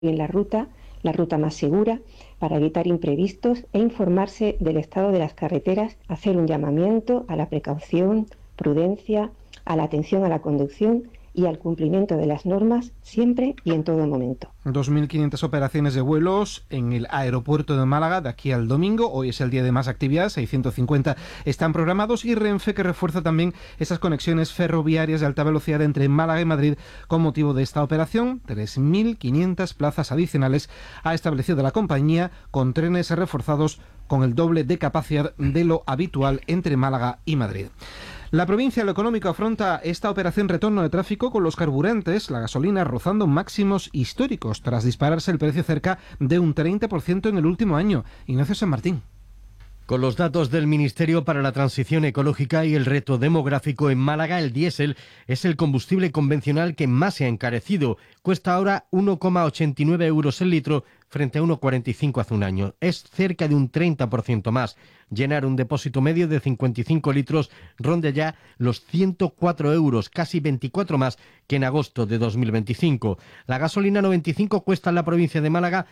en la ruta más segura, para evitar imprevistos e informarse del estado de las carreteras, hacer un llamamiento a la precaución, prudencia, a la atención a la conducción y al cumplimiento de las normas siempre y en todo momento. 2.500 operaciones de vuelos en el aeropuerto de Málaga de aquí al domingo. Hoy es el día de más actividad, 650 están programados, y Renfe, que refuerza también esas conexiones ferroviarias de alta velocidad entre Málaga y Madrid con motivo de esta operación. 3.500 plazas adicionales ha establecido la compañía, con trenes reforzados con el doble de capacidad de lo habitual entre Málaga y Madrid. La provincia de lo económico afronta esta operación retorno de tráfico con los carburantes, la gasolina rozando máximos históricos tras dispararse el precio cerca de un 30% en el último año. Ignacio San Martín. Con los datos del Ministerio para la Transición Ecológica y el Reto Demográfico, en Málaga el diésel es el combustible convencional que más se ha encarecido. Cuesta ahora 1,89 euros el litro frente a 1,45 hace un año. Es cerca de un 30% más. Llenar un depósito medio de 55 litros ronda ya los 104 euros, casi 24 más que en agosto de 2025. La gasolina 95 cuesta en la provincia de Málaga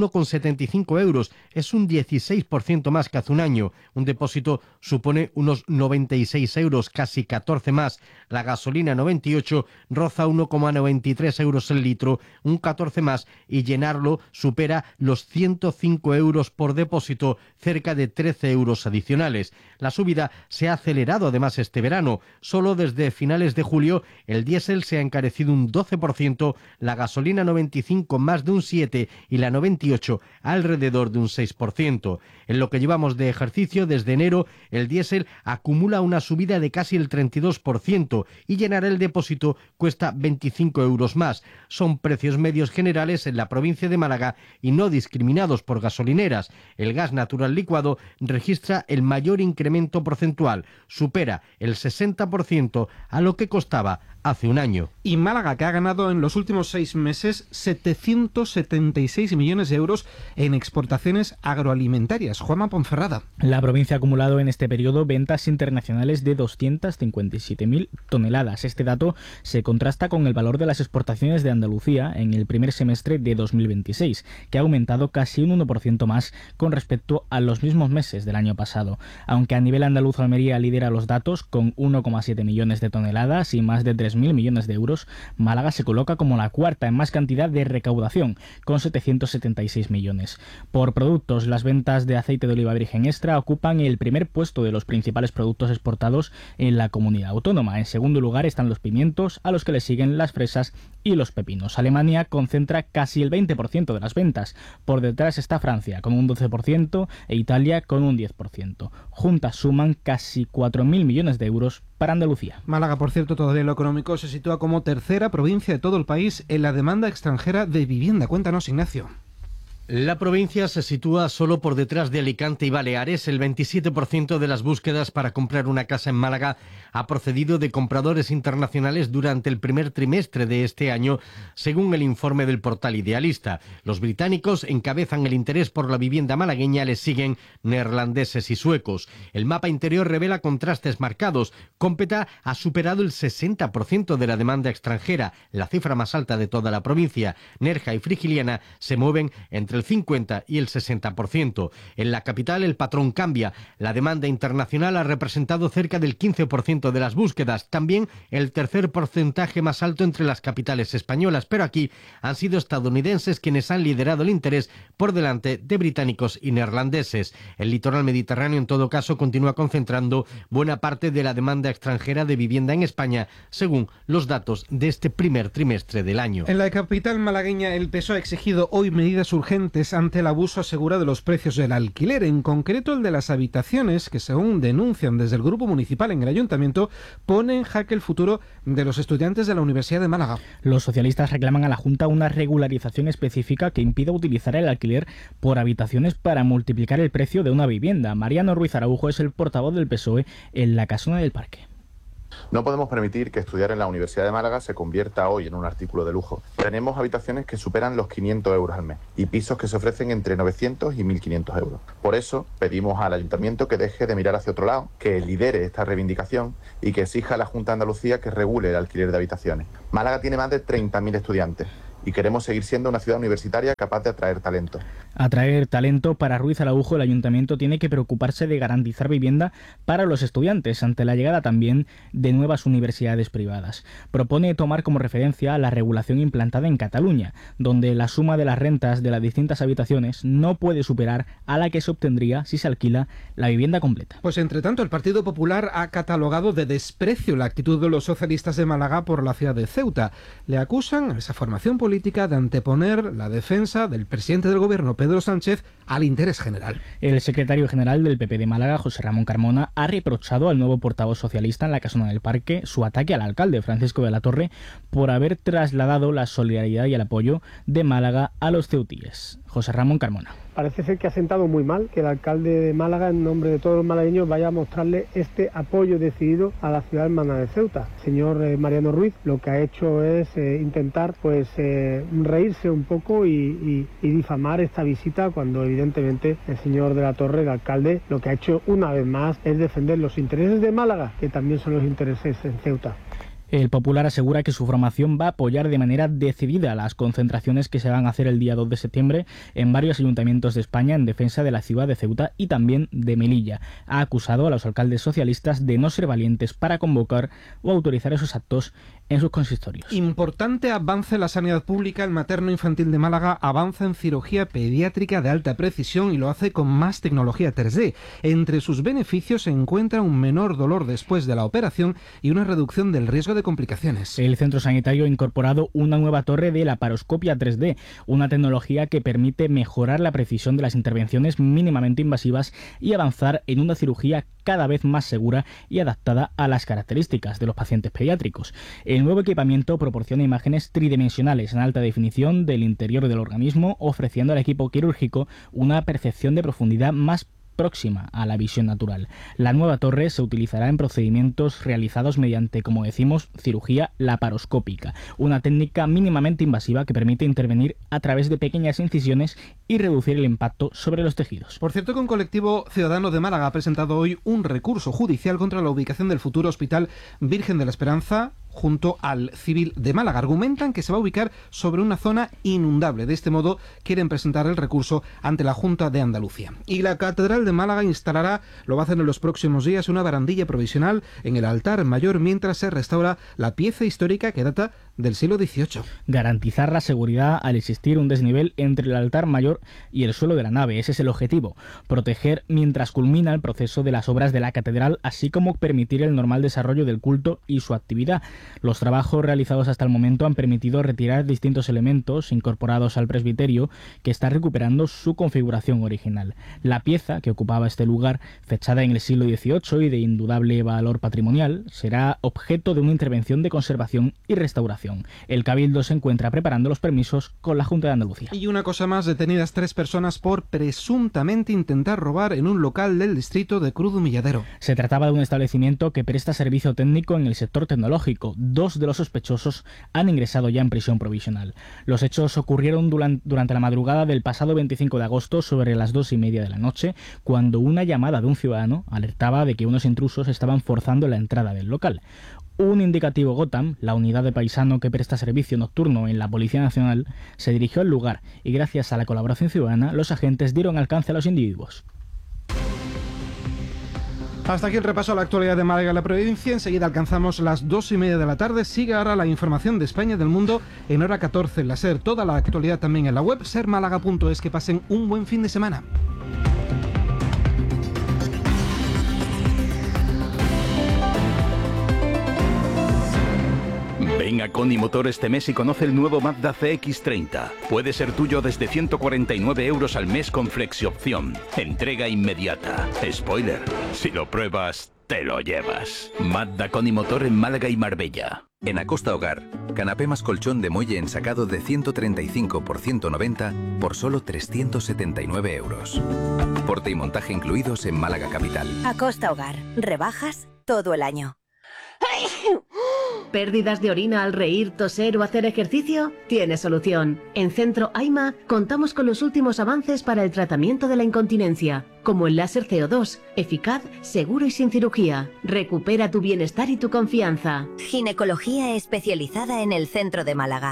1,75 euros. Es un 16% más que hace un año. Un depósito supone unos 96 euros, casi 14 más. La gasolina 98 roza 1,93 euros el litro, un 14 más, y llenarlo supera los 105 euros por depósito, cerca de 13 euros adicionales. La subida se ha acelerado además este verano. Solo desde finales de julio el diésel se ha encarecido un 12%, la gasolina 95 más de un 7% y la 98 alrededor de un 6%. En lo que llevamos de ejercicio, desde enero, el diésel acumula una subida de casi el 32% y llenar el depósito cuesta 25 euros más. Son precios medios generales en la provincia de Málaga y no discriminados por gasolineras. El gas natural licuado registra el mayor incremento porcentual, supera el 60% a lo que costaba hace un año. Y Málaga, que ha ganado en los últimos 6 meses 776 millones de euros en exportaciones agroalimentarias. Juanma Ponferrada. La provincia ha acumulado en este periodo ventas internacionales de 257.000 toneladas. Este dato se contrasta con el valor de las exportaciones de Andalucía en el primer semestre de 2026, que ha aumentado casi un 1% más con respecto a los mismos meses del año pasado. Aunque a nivel andaluz, Almería lidera los datos con 1,7 millones de toneladas y más de 3.000 millones de euros, Málaga se coloca como la cuarta en más cantidad de recaudación, con 776 millones. Por productos, las ventas de aceite de oliva virgen extra ocupan el primer puesto de los principales productos exportados en la comunidad autónoma. En segundo lugar están los pimientos, a los que le siguen las fresas y los pepinos. Alemania concentra casi el 20% de las ventas. Por detrás está Francia, con un 12%, e Italia con un 10%. Juntas suman casi 4.000 millones de euros para Andalucía. Málaga, por cierto, todavía en lo económico se sitúa como tercera provincia de todo el país en la demanda extranjera de vivienda. Cuéntanos, Ignacio. La provincia se sitúa solo por detrás de Alicante y Baleares. El 27% de las búsquedas para comprar una casa en Málaga ha procedido de compradores internacionales durante el primer trimestre de este año, según el informe del portal Idealista. Los británicos encabezan el interés por la vivienda malagueña, les siguen neerlandeses y suecos. El mapa interior revela contrastes marcados. Cómpeta ha superado el 60% de la demanda extranjera, la cifra más alta de toda la provincia. Nerja y Frigiliana se mueven entre el 50 y el 60%. En la capital el patrón cambia. La demanda internacional ha representado cerca del 15% de las búsquedas, también el tercer porcentaje más alto entre las capitales españolas, pero aquí han sido estadounidenses quienes han liderado el interés por delante de británicos y neerlandeses. El litoral mediterráneo, en todo caso, continúa concentrando buena parte de la demanda extranjera de vivienda en España, según los datos de este primer trimestre del año. En la capital malagueña, el PSOE ha exigido hoy medidas urgentes ante el abuso, asegura, de los precios del alquiler, en concreto el de las habitaciones, que según denuncian desde el grupo municipal en el ayuntamiento, pone en jaque el futuro de los estudiantes de la Universidad de Málaga. Los socialistas reclaman a la Junta una regularización específica que impida utilizar el alquiler por habitaciones para multiplicar el precio de una vivienda. Mariano Ruiz Araujo es el portavoz del PSOE en la Casona del Parque. No podemos permitir que estudiar en la Universidad de Málaga se convierta hoy en un artículo de lujo. Tenemos habitaciones que superan los 500 euros al mes y pisos que se ofrecen entre 900 y 1.500 euros. Por eso pedimos al Ayuntamiento que deje de mirar hacia otro lado, que lidere esta reivindicación y que exija a la Junta de Andalucía que regule el alquiler de habitaciones. Málaga tiene más de 30.000 estudiantes y queremos seguir siendo una ciudad universitaria capaz de atraer talento. Atraer talento. Para Ruiz Araujo, el Ayuntamiento tiene que preocuparse de garantizar vivienda para los estudiantes ante la llegada también de nuevas universidades privadas. Propone tomar como referencia la regulación implantada en Cataluña, donde la suma de las rentas de las distintas habitaciones no puede superar a la que se obtendría si se alquila la vivienda completa. Pues entre tanto, el Partido Popular ha catalogado de desprecio la actitud de los socialistas de Málaga por la ciudad de Ceuta. Le acusan a esa formación política de anteponer la defensa del presidente del gobierno, Pedro Sánchez, al interés general. El secretario general del PP de Málaga, José Ramón Carmona, ha reprochado al nuevo portavoz socialista en la Casona del Parque su ataque al alcalde, Francisco de la Torre, por haber trasladado la solidaridad y el apoyo de Málaga a los ceutíes. José Ramón Carmona. Parece ser que ha sentado muy mal que el alcalde de Málaga, en nombre de todos los malagueños, vaya a mostrarle este apoyo decidido a la ciudad hermana de Ceuta. El señor Mariano Ruiz lo que ha hecho es intentar reírse un poco y difamar esta visita, cuando evidentemente el señor de la Torre, el alcalde, lo que ha hecho una vez más es defender los intereses de Málaga, que también son los intereses en Ceuta. El Popular asegura que su formación va a apoyar de manera decidida las concentraciones que se van a hacer el día 2 de septiembre en varios ayuntamientos de España en defensa de la ciudad de Ceuta y también de Melilla. Ha acusado a los alcaldes socialistas de no ser valientes para convocar o autorizar esos actos en sus consistorios. Importante avance en la sanidad pública. El materno infantil de Málaga avanza en cirugía pediátrica de alta precisión y lo hace con más tecnología 3D. Entre sus beneficios se encuentra un menor dolor después de la operación y una reducción del riesgo de complicaciones. El centro sanitario ha incorporado una nueva torre de laparoscopia 3D, una tecnología que permite mejorar la precisión de las intervenciones mínimamente invasivas y avanzar en una cirugía cada vez más segura y adaptada a las características de los pacientes pediátricos. El nuevo equipamiento proporciona imágenes tridimensionales en alta definición del interior del organismo, ofreciendo al equipo quirúrgico una percepción de profundidad más próxima a la visión natural. La nueva torre se utilizará en procedimientos realizados mediante, como decimos, cirugía laparoscópica, una técnica mínimamente invasiva que permite intervenir a través de pequeñas incisiones y reducir el impacto sobre los tejidos. Por cierto, que un colectivo ciudadano de Málaga ha presentado hoy un recurso judicial contra la ubicación del futuro Hospital Virgen de la Esperanza junto al Civil de Málaga. Argumentan que se va a ubicar sobre una zona inundable. De este modo, quieren presentar el recurso ante la Junta de Andalucía. Y la Catedral de Málaga instalará, lo va a hacer en los próximos días, una barandilla provisional en el altar mayor mientras se restaura la pieza histórica que data del siglo XVIII. Garantizar la seguridad al existir un desnivel entre el altar mayor y el suelo de la nave. Ese es el objetivo. Proteger mientras culmina el proceso de las obras de la catedral, así como permitir el normal desarrollo del culto y su actividad. Los trabajos realizados hasta el momento han permitido retirar distintos elementos incorporados al presbiterio, que está recuperando su configuración original. La pieza que ocupaba este lugar, fechada en el siglo XVIII y de indudable valor patrimonial, será objeto de una intervención de conservación y restauración. El Cabildo se encuentra preparando los permisos con la Junta de Andalucía. Y una cosa más, detenidas 3 personas por presuntamente intentar robar en un local del distrito de Cruz de Humilladero. Se trataba de un establecimiento que presta servicio técnico en el sector tecnológico. 2 de los sospechosos han ingresado ya en prisión provisional. Los hechos ocurrieron durante la madrugada del pasado 25 de agosto sobre las 2:30 de la noche, cuando una llamada de un ciudadano alertaba de que unos intrusos estaban forzando la entrada del local. Un indicativo Gotham, la unidad de paisano que presta servicio nocturno en la Policía Nacional, se dirigió al lugar y gracias a la colaboración ciudadana los agentes dieron alcance a los individuos. Hasta aquí el repaso a la actualidad de Málaga y la provincia. Enseguida alcanzamos las 2:30 de la tarde. Sigue ahora la información de España y del mundo en hora 14 en la SER. Toda la actualidad también en la web sermálaga.es. Que pasen un buen fin de semana. Ven a Coni Motor este mes y conoce el nuevo Mazda CX-30. Puede ser tuyo desde 149 € al mes con flexiopción. Entrega inmediata. Spoiler, si lo pruebas, te lo llevas. Mazda Coni Motor en Málaga y Marbella. En Acosta Hogar, canapé más colchón de muelle ensacado de 135 por 190 por solo 379 €. Porte y montaje incluidos en Málaga Capital. Acosta Hogar, rebajas todo el año. ¿Pérdidas de orina al reír, toser o hacer ejercicio? Tiene solución. En Centro AIMA contamos con los últimos avances para el tratamiento de la incontinencia, como el láser CO2, eficaz, seguro y sin cirugía. Recupera tu bienestar y tu confianza. Ginecología especializada en el centro de Málaga.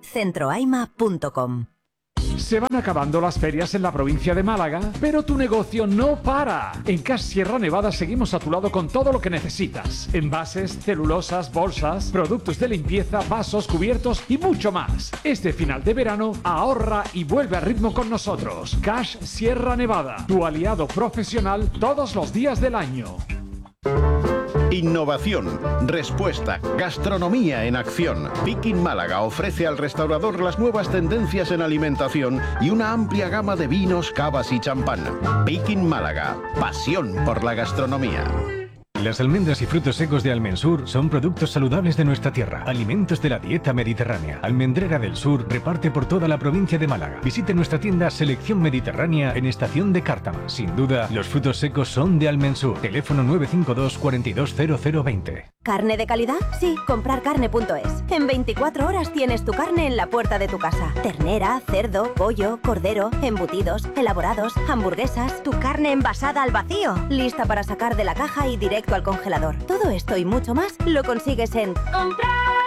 centroaima.com. Se van acabando las ferias en la provincia de Málaga, pero tu negocio no para. En Cash Sierra Nevada seguimos a tu lado con todo lo que necesitas. Envases, celulosas, bolsas, productos de limpieza, vasos, cubiertos y mucho más. Este final de verano, ahorra y vuelve a ritmo con nosotros. Cash Sierra Nevada, tu aliado profesional todos los días del año. Innovación, respuesta, gastronomía en acción. Picking Málaga ofrece al restaurador las nuevas tendencias en alimentación y una amplia gama de vinos, cavas y champán. Picking Málaga, pasión por la gastronomía. Las almendras y frutos secos de Almensur son productos saludables de nuestra tierra, alimentos de la dieta mediterránea. Almendrera del Sur reparte por toda la provincia de Málaga. Visite nuestra tienda Selección Mediterránea en Estación de Cártama. Sin duda, los frutos secos son de Almensur. Teléfono 952 420020. ¿Carne de calidad? Sí, comprarcarne.es. En 24 horas tienes tu carne en la puerta de tu casa. Ternera, cerdo, pollo, cordero, embutidos, elaborados, hamburguesas. Tu carne envasada al vacío, lista para sacar de la caja y directo al congelador. Todo esto y mucho más lo consigues en Comprar